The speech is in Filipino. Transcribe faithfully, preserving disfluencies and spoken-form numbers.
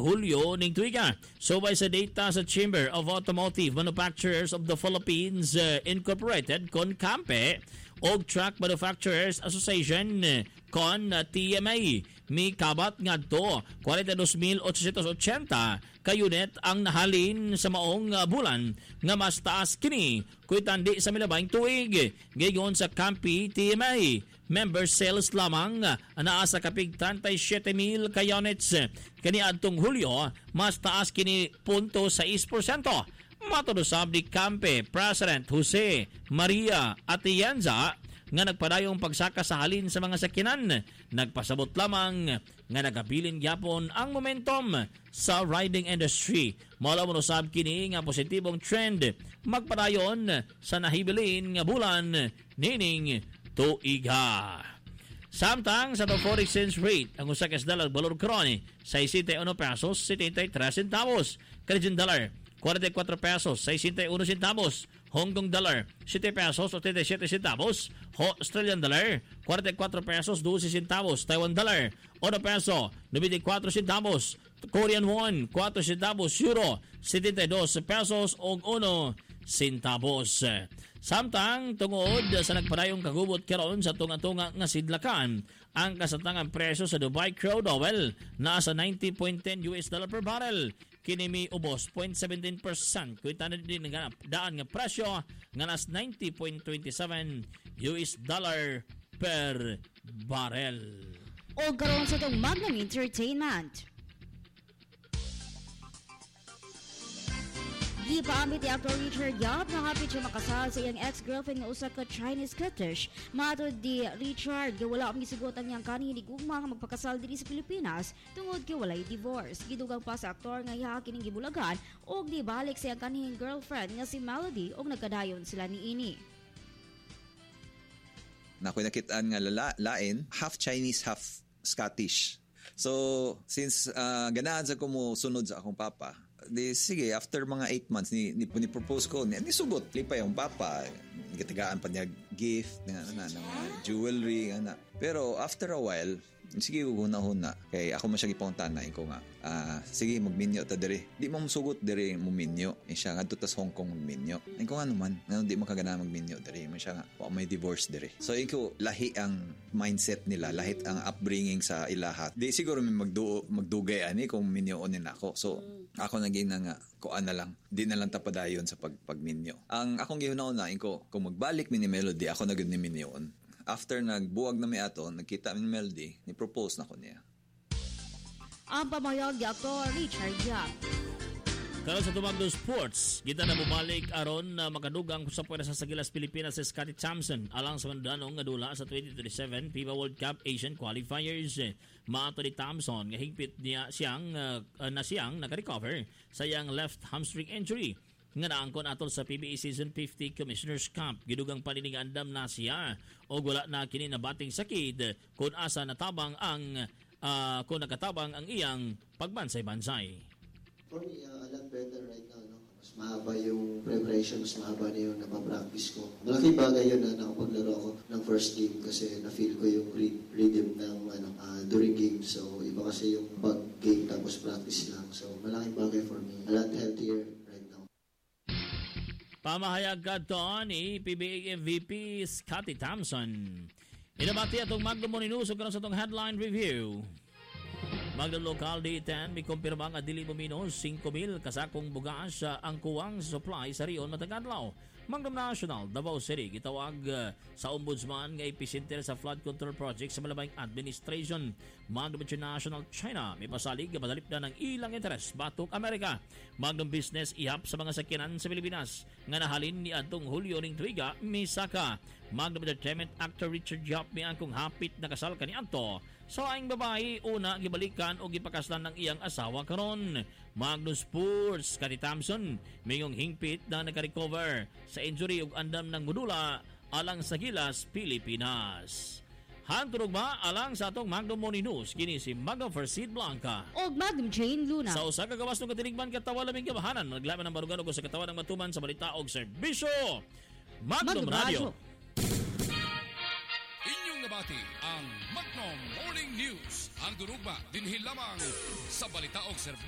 Hulyo ning tuiga. Subay sa data sa Chamber of Automotive Manufacturers of the Philippines uh, Incorporated kon Campe og Truck Manufacturers Association kon uh, T M A mi kabat ngadto forty-two thousand eight hundred eighty ka unit ang nahalin sa maong uh, bulan nga mas taas kini kuitandi sa milabayng tuig. Gigon sa Campi T M A member sales lamang naa sa kapig thirty-seven thousand ka units kani adtong Hulyo mas taas kini punto six percent. Matudusab ni Campe President Jose Maria Atienza nga nagpadayong pagsaka sa halin sa mga sakinan, nagpasabot lamang nga nagabilin gyapon ang momentum sa riding industry. Mala mo usab kini nga positibong trend magpadayon sa nahibilin nga bulan nining tuiga. Samtang sa foreign exchange rate ang usa ka dollar valor karon sixty-one pesos setenta-tres centavos, Canadian dollar forty-four pesos sixty-one centavos, Hong Kong dollar seven pesos eighty-seven centavos, Australian dollar forty-four pesos twelve centavos, Taiwan dollar one peso ninety-four centavos, Korean won four centavos, euro seventy-two pesos og one centavos. Samtang tungod sa nagpadayong kagubot karon sa tunga-tunga nga sidlakan, ang kasatangang presyo sa Dubai crude oil nasa ninety point one zero U S dollar per barrel. Kini mi ubos zero point one seven percent kuita na din nga daan nga presyo nga nas ninety point two seven U S dollar per barrel. O karon sa tong Magnum Entertainment. Gipaamit ni actor Richard Yap na hapit siya makasal sa iyang ex-girlfriend nga usa ka Chinese Kurdish. Matod di Richard, nga wala ang gisugotan niyang kanhi ni gugma nga magpakasal diri sa Pilipinas tungod kay walay divorce. Gidugang pa sa aktor nga iya kining gibulagan og di balik sa iyang kanhing girlfriend nga si Melody og nagkadayon sila niini. Nakoy nakitaan nga lala, lain, half Chinese, half Scottish. So, since uh, ganahan sa ko mo sunod sa akong papa, di sige, after mga eight months, ni, ni, ni propose ko, ni, ni sugot, lipa yung papa, nagatigaan pa niya gift, na, na, na, na, jewelry, na. Pero after a while, sige, huna-huna. Kaya ako masyagi pang tanay ko nga, uh, sige, magminyo ta diri. Di mo sugot diri mo minyo. E siya nga, tutas Hong Kong magminyo. Ay ko nga naman, nga, di mo kagana magminyo diri. May siya nga, oh, may divorce diri. So, iko, lahi ang mindset nila, lahit ang upbringing sa ilahat. Di siguro may magdu magdugay ani kung minyoon nila ako. So, ako naging na nga, kuan na lang. Di na lang tapadayon sa pag pagminyo. Ang akong gihunaon ko, kung magbalik mi ni Melody, ako na gud ni minyoon. After nagbuwag na may ato, nagkita ni Melody, ni-propose na ko niya. Ang pamayag ni aktor Richard Yap. Karon sa Tumagdo Sports, kita na bumalik aron na makadugang sa pwersa sa Gilas Pilipinas si Scotty Thompson alang sa mandanong nga dula sa twenty twenty-seven FIFA World Cup Asian Qualifiers. Maato ni Thompson nga higpit niya siyang uh, na siyang naka-recover sa iyang left hamstring injury nga naangkon atol sa P B A Season fifty Commissioners Cup. Gidugang paninigandam na siya o wala na kini nabating sakit kung asa natabang ang uh, kung nakatabang ang iyang pagbansay-bansay. For me, uh, a lot better right now, no? Mas mahaba yung preparation, mas mahaba na yung napapractice ko. Malaking bagay yun na nakapaglaro ako ng first game kasi na-feel ko yung rhythm ng ano, uh, during game. So, iba kasi yung pag-game tapos practice lang. So, malaking bagay for me. A lot healthier right now. Pamahayag ka to ni P B A M V P Scotty Thompson. Inabati atong Magno Moninuso karon sa itong headline review. Magdang lokal D ten, may kumpirma nga dili buminos five mil kasakong bugas ang kuwang supply sa riyon matagadlaw. Magdang National, Davao City, gitawag uh, sa ombudsman nga epicenter sa flood control project sa Malabayng Administration. Magdang International China, may pasalig nga madalip na ng ilang interes batok Amerika. Magdang Business, ihap sa mga sakyanan sa Pilipinas nga nahalin ni adtong Hulyo ning tuiga, Misaka. Magdang Entertainment actor Richard Yap may angkong hapit na kasal kani adto. So ang babae una gibalikan o gipakaslan ng iyang asawa karon. Magnum Sports, Scotty Thompson mayong hingpit na naka-recover sa injury ug andam ng mudula alang sa Gilas Pilipinas. Hanturog ba alang sa atong Magnum Morning News kini si Magnum Farsid Blanca og Magnum Jane Luna. Sa usa ka gawas ng katinigman katawa laming kabahanan naglaban ng barugan og sa katawan ng matuman sa balita og serbisyo. Magnum, Magnum Radio. Inyong nabati ang Magnum Morning News. Ang durugba dinhi lamang sa balita og serbisyo.